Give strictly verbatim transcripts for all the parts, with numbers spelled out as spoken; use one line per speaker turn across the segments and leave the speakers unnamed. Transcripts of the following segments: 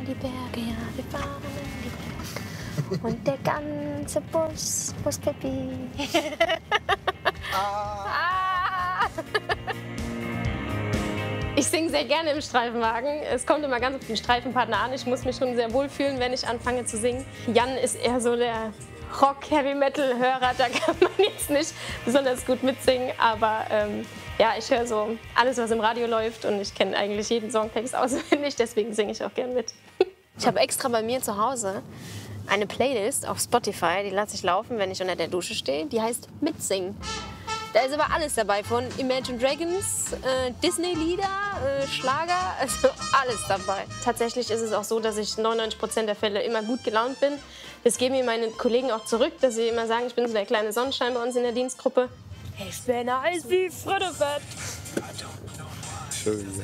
die Berge, ja, wir fahren in die Berge. Und der ganze Bus, Bus Pippi. ah. Ich singe sehr gerne im Streifenwagen. Es kommt immer ganz auf den Streifenpartner an. Ich muss mich schon sehr wohl fühlen, wenn ich anfange zu singen. Jan ist eher so der Rock-Heavy-Metal-Hörer. Da kann man jetzt nicht besonders gut mitsingen. Aber ähm, ja, ich höre so alles, was im Radio läuft. Und ich kenne eigentlich jeden Songtext auswendig. Deswegen singe ich auch gern mit. Ich habe extra bei mir zu Hause eine Playlist auf Spotify. Die lasse ich laufen, wenn ich unter der Dusche stehe. Die heißt Mitsingen. Da ist aber alles dabei, von Imagine Dragons, äh, Disney-Lieder, äh, Schlager, also alles dabei. Tatsächlich ist es auch so, dass ich neunundneunzig Prozent der Fälle immer gut gelaunt bin. Das geben mir meine Kollegen auch zurück, dass sie immer sagen, ich bin so der kleine Sonnenschein bei uns in der Dienstgruppe. Ich bin heiß wie Frittefett.
Schön.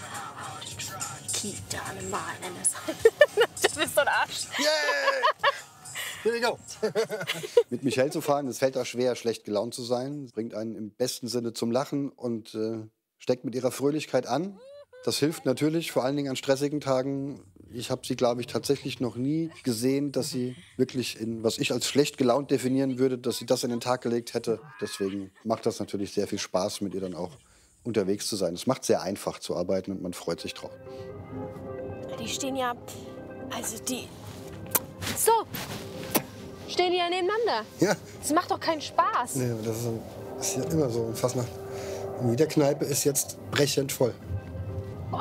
Das ist so ein Arsch.
Yeah! Here we go. Mit Michelle zu fahren, es fällt auch schwer, schlecht gelaunt zu sein. Es bringt einen im besten Sinne zum Lachen und äh, steckt mit ihrer Fröhlichkeit an. Das hilft natürlich, vor allen Dingen an stressigen Tagen. Ich habe sie, glaube ich, tatsächlich noch nie gesehen, dass sie wirklich in, was ich als schlecht gelaunt definieren würde, dass sie das in den Tag gelegt hätte. Deswegen macht das natürlich sehr viel Spaß, mit ihr dann auch unterwegs zu sein. Es macht sehr einfach zu arbeiten und man freut sich drauf.
Die stehen ja, also die, so, stehen die ja nebeneinander.
Ja.
Das macht doch keinen Spaß.
Nee, das ist, das ist ja immer so. Fastnacht. Und jede Kneipe ist jetzt brechend voll.
Boah.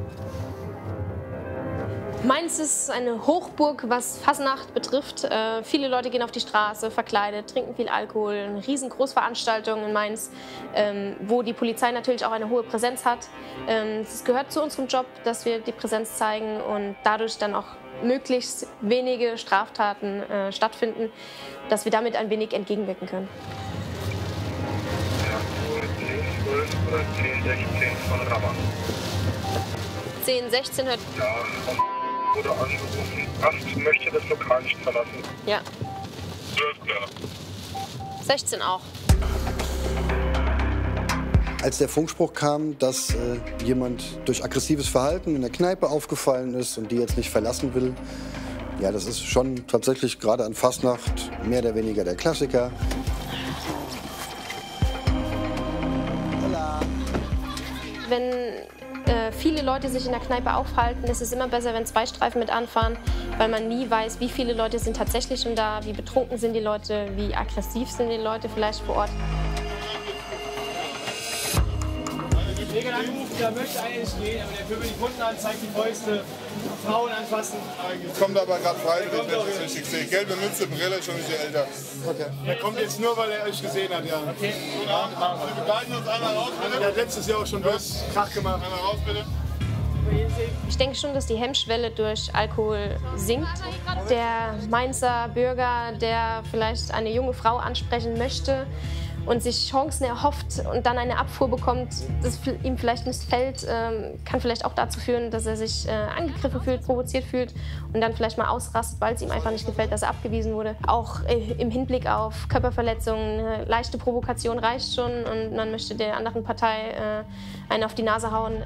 Mainz ist eine Hochburg, was Fasnacht betrifft. Äh, viele Leute gehen auf die Straße, verkleidet, trinken viel Alkohol. Eine riesengroße Veranstaltung in Mainz, ähm, wo die Polizei natürlich auch eine hohe Präsenz hat. Ähm, es gehört zu unserem Job, dass wir die Präsenz zeigen und dadurch dann auch möglichst wenige Straftaten äh, stattfinden, dass wir damit ein wenig entgegenwirken können.
zehn sechzehn von Rammer.
zehn sechzehn hört...
Ja, wurde angerufen. acht möchte das Lokal nicht verlassen.
Ja.
zwölf klar.
sechzehn auch.
Als der Funkspruch kam, dass äh, jemand durch aggressives Verhalten in der Kneipe aufgefallen ist und die jetzt nicht verlassen will, ja, das ist schon tatsächlich gerade an Fastnacht mehr oder weniger der Klassiker.
Wenn äh, viele Leute sich in der Kneipe aufhalten, ist es immer besser, wenn zwei Streifen mit anfahren, weil man nie weiß, wie viele Leute sind tatsächlich schon da, wie betrunken sind die Leute, wie aggressiv sind die Leute vielleicht vor Ort.
Der Kollege angerufen, der möchte eigentlich gehen, aber der führt mir die Kunden an, zeigt die Fäuste, Frauen anfassen.
Kommt aber gerade frei, wenn ich das richtig sehe. Gelbe Mütze, Brille, schon ein bisschen älter.
Okay.
Der kommt jetzt nur, weil er euch gesehen hat, ja. Okay. Ja, wir begleiten uns einmal raus, bitte. Der hat letztes Jahr auch schon bloß Krach gemacht. Einmal raus, bitte.
Ich denke schon, dass die Hemmschwelle durch Alkohol sinkt. Der Mainzer Bürger, der vielleicht eine junge Frau ansprechen möchte und sich Chancen erhofft und dann eine Abfuhr bekommt, das ihm vielleicht missfällt, kann vielleicht auch dazu führen, dass er sich angegriffen fühlt, provoziert fühlt und dann vielleicht mal ausrastet, weil es ihm einfach nicht gefällt, dass er abgewiesen wurde. Auch im Hinblick auf Körperverletzungen, eine leichte Provokation reicht schon und man möchte der anderen Partei einen auf die Nase hauen.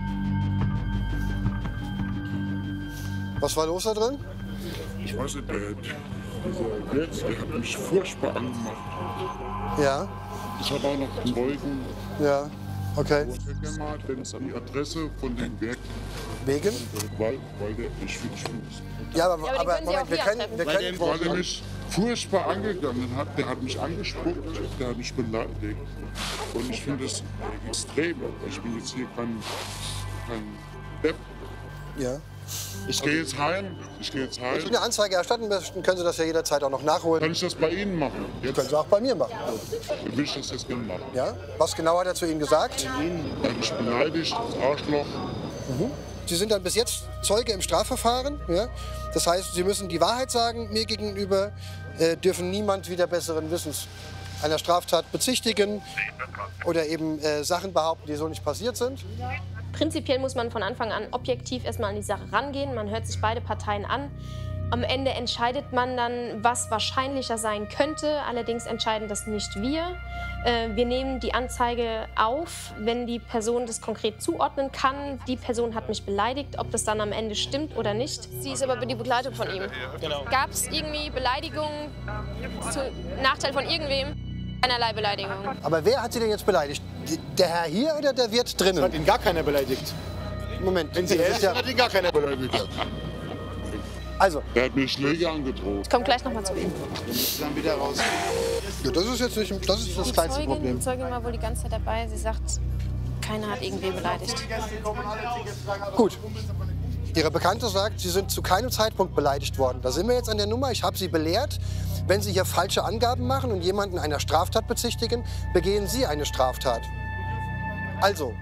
Was war los da drin?
Ich weiß nicht, der, dieser Wirt, der hat mich furchtbar angemacht.
Ja,
Ich habe auch noch Zeugen.
ja, okay.
Ich hätte gerne mal die Adresse von dem Wirt,
Wegen?
weil, weil der, ich finde es
Ja, aber,
Ja, aber die
aber
können Sie
Moment,
auch
wir
hier
können,
antreffen.
wir
weil,
können,
weil er mich furchtbar angegangen hat. Der hat mich angespuckt, der hat mich beleidigt. Und ich finde das extrem. Ich bin jetzt hier kein, kein Depp.
ja.
Ich gehe jetzt heim. Ich gehe jetzt heim.
Wenn Sie eine Anzeige erstatten möchten, können Sie das ja jederzeit auch noch nachholen.
Kann ich das bei Ihnen machen?
Können
Jetzt
Sie auch bei mir machen.
will ich das jetzt gerne machen.
Ja? Was genau hat er zu Ihnen gesagt?
Er hat mich beleidigt, das Arschloch.
Sie sind dann bis jetzt Zeuge im Strafverfahren. Ja? Das heißt, Sie müssen die Wahrheit sagen mir gegenüber, äh, dürfen niemand wieder besseren Wissens einer Straftat bezichtigen oder eben äh, Sachen behaupten, die so nicht passiert sind.
Prinzipiell muss man von Anfang an objektiv erstmal an die Sache rangehen. Man hört sich beide Parteien an. Am Ende entscheidet man dann, was wahrscheinlicher sein könnte. Allerdings entscheiden das nicht wir. Äh, wir nehmen die Anzeige auf, wenn die Person das konkret zuordnen kann. Die Person hat mich beleidigt, ob das dann am Ende stimmt oder nicht. Sie ist aber die Begleitung von ihm. Genau. Gab es irgendwie Beleidigungen zu Nachteil von irgendwem? Keinerlei Beleidigung.
Aber wer hat Sie denn jetzt beleidigt? Der Herr hier oder der Wirt drinnen?
Hat ihn gar keiner beleidigt.
Moment,
Wenn Sie
das
ehrlich
ist
sind,
ja,
hat ihn gar keiner beleidigt.
also,
Er hat mir Schläge angedroht.
Ich komme gleich nochmal zu Ihnen.
Dann wieder raus.
Ja, das ist jetzt nicht, das ist das
Die
kleinste
Zeugin,
Problem.
die Zeugin war wohl die ganze Zeit dabei. Sie sagt, keiner hat irgendwen beleidigt.
gut. Ihre Bekannte sagt, Sie sind zu keinem Zeitpunkt beleidigt worden. Da sind wir jetzt an der Nummer. Ich habe Sie belehrt. Wenn Sie hier falsche Angaben machen und jemanden einer Straftat bezichtigen, begehen Sie eine Straftat. Also,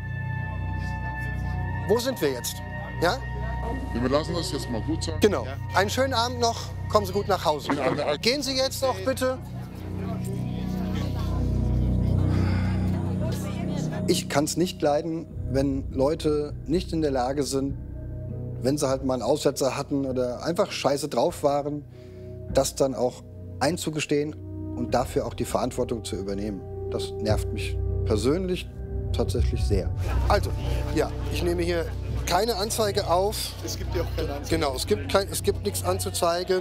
wo sind wir jetzt? Ja?
Wir lassen das jetzt mal gut sein.
Genau. Einen schönen Abend noch. Kommen Sie gut nach Hause.
In einer-
Gehen Sie jetzt noch bitte.
Ich kann es nicht leiden, wenn Leute nicht in der Lage sind, wenn sie halt mal einen Aussetzer hatten oder einfach scheiße drauf waren, das dann auch einzugestehen und dafür auch die Verantwortung zu übernehmen. Das nervt mich persönlich tatsächlich sehr.
Also, ja, ich nehme hier keine Anzeige auf.
Es gibt ja auch keine Anzeige.
Genau, es gibt, kein, es gibt nichts anzuzeigen.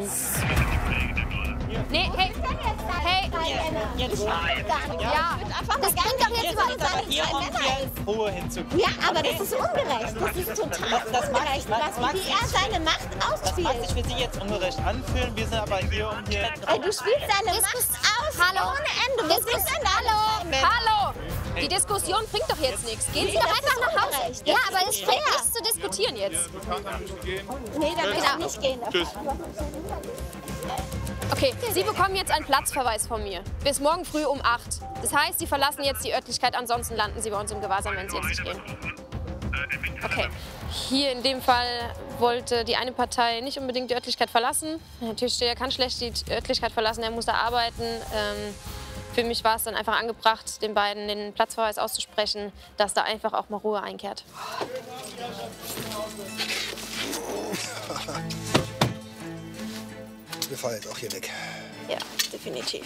Nee, hey, hey,
Jetzt
ja,
das bringt doch jetzt mal seine
hier,
zwei
um
Männer
hier Ruhe hinzukriegen.
Ja, aber das ist ungerecht. Das ist total
Das- das mag-
ungerecht,
das
was,
mag
wie
sich-
er seine Macht
Das mag
ausspielt.
sich für Sie jetzt ungerecht anfühlen. Wir sind aber hier, um hier...
Ey, du spielst deine Macht aus
Hallo.
ohne Ende. Wir sind in
hallo, hallo. Die Diskussion bringt doch jetzt nichts. Gehen Sie doch
das
einfach
ist
nach Hause.
ungerecht.
Ja,
Das
aber
ist
es bringt
fair.
nichts zu diskutieren jetzt.
Nee, da will er nicht gehen.
Tschüss.
Okay, Sie bekommen jetzt einen Platzverweis von mir. Bis morgen früh um acht. Das heißt, Sie verlassen jetzt die Örtlichkeit, ansonsten landen Sie bei uns im Gewahrsam, wenn Sie jetzt nicht gehen. Okay. Hier in dem Fall wollte die eine Partei nicht unbedingt die Örtlichkeit verlassen. Der Türsteher kann schlecht die Örtlichkeit verlassen, er muss da arbeiten. Ähm, für mich war es dann einfach angebracht, den beiden den Platzverweis auszusprechen, dass da einfach auch mal Ruhe einkehrt.
Wir fahren jetzt auch hier weg.
Ja, definitiv.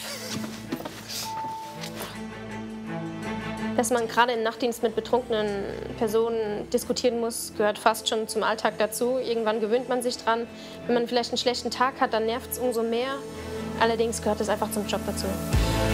Dass man gerade im Nachtdienst mit betrunkenen Personen diskutieren muss, gehört fast schon zum Alltag dazu. Irgendwann gewöhnt man sich dran. Wenn man vielleicht einen schlechten Tag hat, dann nervt es umso mehr. Allerdings gehört es einfach zum Job dazu.